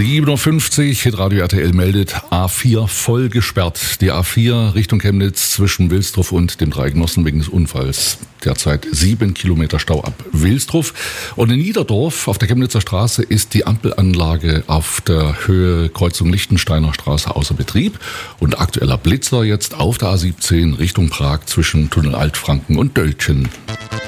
7:50 Uhr, Hitradio RTL meldet A4 voll gesperrt. Die A4 Richtung Chemnitz zwischen Wilsdruff und dem Dreigenossen wegen des Unfalls. Derzeit 7 Kilometer Stau ab Wilsdruff. Und in Niederdorf auf der Chemnitzer Straße ist die Ampelanlage auf der Höhe Kreuzung Lichtensteiner Straße außer Betrieb. Und aktueller Blitzer jetzt auf der A17 Richtung Prag zwischen Tunnel Altfranken und Döltchen.